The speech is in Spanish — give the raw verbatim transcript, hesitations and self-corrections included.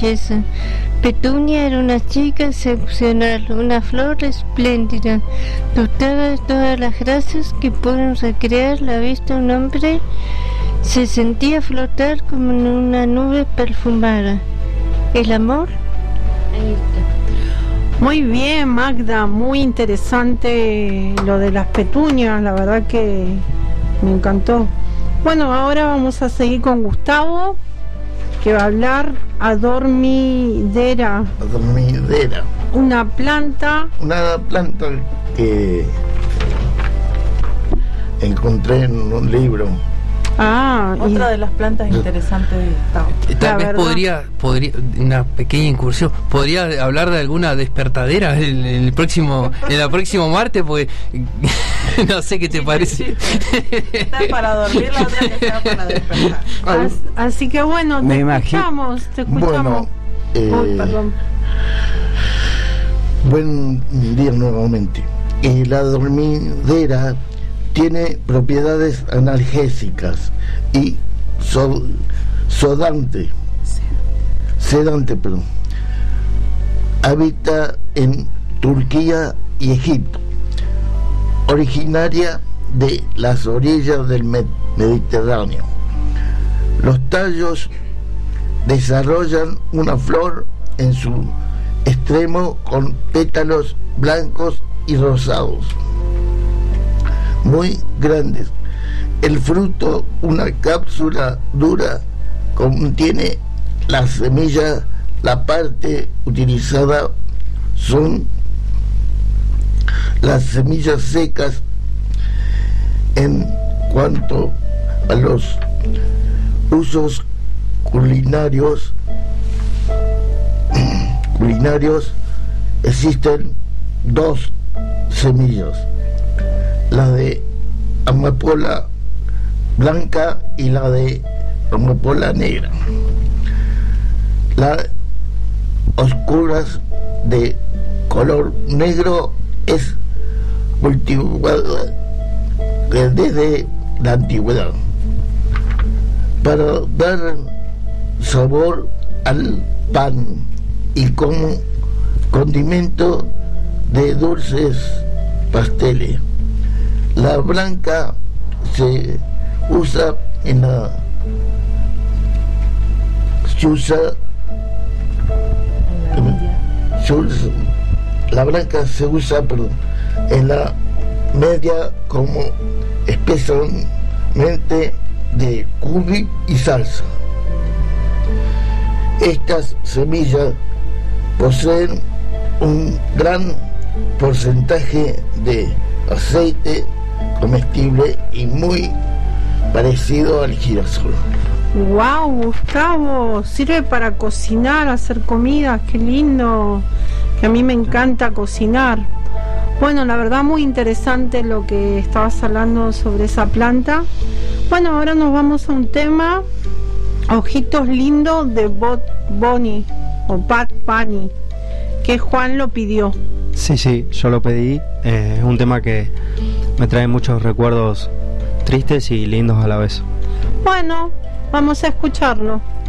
belleza. Petunia era una chica excepcional, una flor espléndida, dotada de todas las gracias que pueden recrear la vista de un hombre. Se sentía flotar como en una nube perfumada. ¿El amor? Ahí está. Muy bien, Magda, muy interesante lo de las petunias, la verdad que me encantó. Bueno, ahora vamos a seguir con Gustavo, que va a hablar adormidera. Adormidera. Una planta. Una planta que encontré en un libro. Ah, otra y... de las plantas interesantes de Gustavo. Tal vez podría, podría, una pequeña incursión, podría hablar de alguna despertadera el, el próximo, en el próximo martes, porque no sé qué te sí, parece. Sí. Está para dormir, la otra que está para despertar. As, así que bueno, te Me escuchamos, te escuchamos. Bueno, eh, oh, perdón. Buen día nuevamente. Eh, la dormidera tiene propiedades analgésicas y so, sodante, sedante, perdón. Habita en Turquía y Egipto, originaria de las orillas del Mediterráneo. Los tallos desarrollan una flor en su extremo con pétalos blancos y rosados, muy grandes. El fruto, una cápsula dura, contiene la semilla. La parte utilizada son las semillas secas. En cuanto a los usos culinarios, culinarios existen dos semillas: la de amapola blanca y la de amapola negra. Las oscuras de color negro es cultivada desde la antigüedad para dar sabor al pan y como condimento de dulces pasteles. La blanca se usa en la se usa, se usa la blanca se usa perdón, en la media como especialmente de curry y salsa. Estas semillas poseen un gran porcentaje de aceite comestible y muy parecido al girasol. Wow, Gustavo, sirve para cocinar, hacer comidas, qué lindo, que a mí me encanta cocinar. Bueno, la verdad muy interesante lo que estabas hablando sobre esa planta. Bueno, ahora nos vamos a un tema, Ojitos Lindos de Bad Bunny o Bad Bunny, que Juan lo pidió. Sí, sí, yo lo pedí. Es eh, un tema que me trae muchos recuerdos tristes y lindos a la vez. Bueno, vamos a escucharlo.